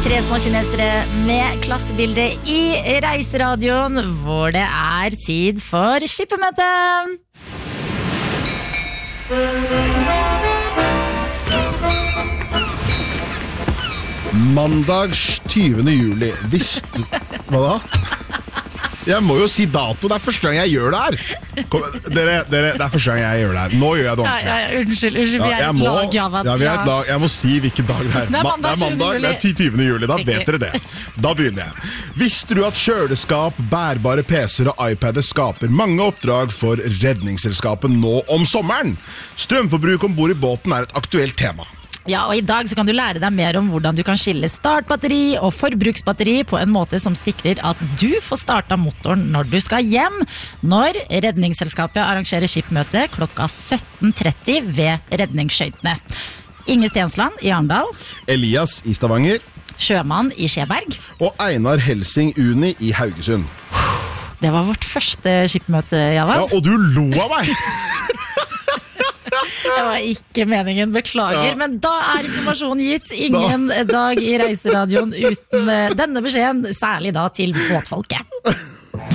Tre små kinesere med klassebilde i Reiseradioen, hvor det tid for skippemøte. Mandag 20. juli. Hva da? Jeg må jo si dato, det første gang jeg gjør det her. Kom, dere, det første gang jeg gjør det her. Nå gjør jeg det ordentlig. Unnskyld, vi et lag, Javad. Vi et lag, jeg må si hvilken dag det Det mandag, det 20. juli, da vet dere det. Da begynner jeg. Visste du at kjøleskap, bærbare PC-er og iPader skaper mange oppdrag for Redningsselskapet nå om sommeren? Strømforbruk ombord i båten et aktuelt tema. Ja, og i dag så kan du lære deg mer om hvordan du kan skille startbatteri og forbruksbatteri på en måte som sikrer at du får starta motoren når du skal hjem, når Redningsselskapet arrangerer skippmøte klokka 17:30 ved Redningsskøytene. Inge Stensland i Arendal, Elias i Stavanger, Sjømann i Skjeberg og Einar Helsing Uni i Haugesund. Det var vårt første skippmøte, Javad. Ja, og du lo av meg! Det var ikke meningen, beklager. Men da informasjonen gitt. Ingen dag i Reiseradioen uten denne beskjeden, særlig da til båtfolket.